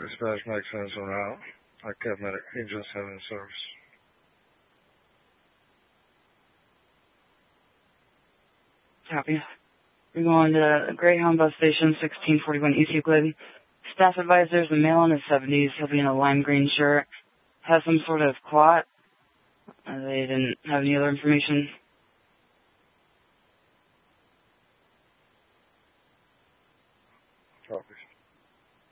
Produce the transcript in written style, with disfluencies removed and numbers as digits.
Dispatch Mike Sense on route. I kept medic agents having service. Copy. We're going to Greyhound Bus Station, 1641 East Euclid. Staff advisor is a male in his 70s. He'll be in a lime green shirt. Has some sort of clot. They didn't have any other information.